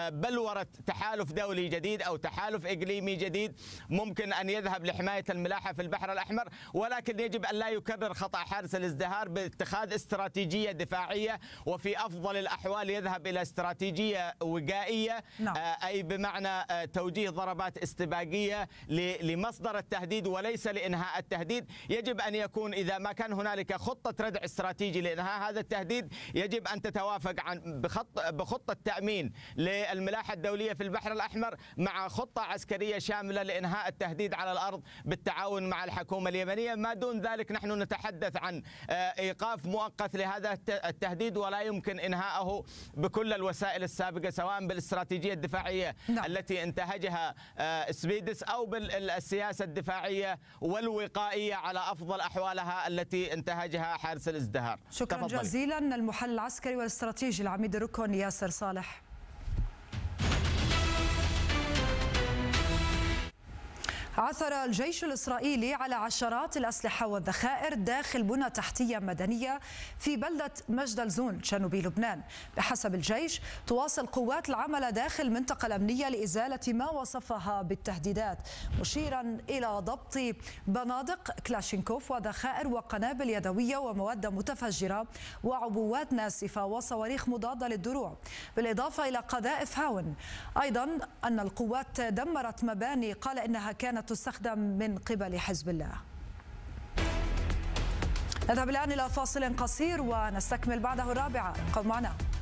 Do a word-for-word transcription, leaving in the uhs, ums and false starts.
بلورة تحالف دولي جديد أو تحالف إقليمي جديد ممكن أن يذهب لحماية الملاحة في البحر الأحمر، ولكن يجب أن لا يكرر خطأ حارس الازدهار باتخاذ استراتيجية دفاعية، وفي أفضل الأحوال يذهب إلى استراتيجية وقائية. نعم. أي بمعنى توجيه ضربات استباقية لمصدر التهديد وليس لإنهاء التهديد. يجب أن يكون إذا ما كان هنالك خطة ردع استراتيجي لإنهاء هذا التهديد يجب أن تتوافق عن بخط بخطة تأمين للملاحة الدولية في البحر الأحمر مع خطة عسكرية شاملة لإنهاء التهديد على الأرض بالتعاون مع الحكومة اليمنية. ما دون ذلك نحن نتحدث عن إيقاف مؤقت لهذا التهديد ولا يمكن إنهاءه بكل الوسائل السابقة، سواء بالاستراتيجية الدفاعية نعم. التي انتهجها سبيدس أو بالسياسة الدفاعية والوقائية على أفضل أحوالها التي انتهجها حارس الازدهار. شكرا تفضل. جزيلا المحلل العسكري والاستراتيجي العميد الركن ياسر صالح. عثر الجيش الإسرائيلي على عشرات الأسلحة والذخائر داخل بنى تحتية مدنية في بلدة مجدل زون جنوب لبنان. بحسب الجيش تواصل قوات العمل داخل المنطقة الأمنية لإزالة ما وصفها بالتهديدات، مشيرا إلى ضبط بنادق كلاشينكوف وذخائر وقنابل يدوية ومواد متفجرة وعبوات ناسفة وصواريخ مضادة للدروع، بالإضافة إلى قذائف هاون. أيضا أن القوات دمرت مباني قال إنها كانت تستخدم من قبل حزب الله. نذهب الآن إلى فاصل قصير ونستكمل بعده الرابعة. ابقوا معنا.